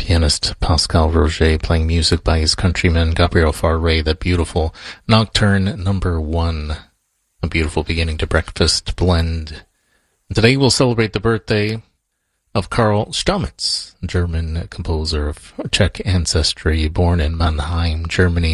pianist Pascal Roger playing music by his countryman Gabriel Fauré, that beautiful Nocturne number 1, a beautiful beginning to Breakfast Blend. Today we'll celebrate the birthday of Karl Stamitz, German composer of Czech ancestry, born in Mannheim, Germany